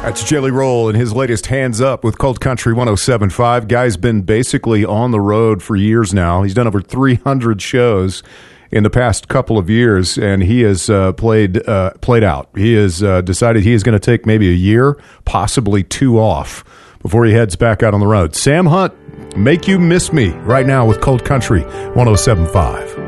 That's Jelly Roll and his latest Hands Up with Cold Country 107.5. Guy's been basically on the road for years now. He's done over 300 shows in the past couple of years, and he has played out. He has decided he is going to take maybe a year, possibly two off before he heads back out on the road. Sam Hunt, Make You Miss Me, right now with Cold Country 107.5.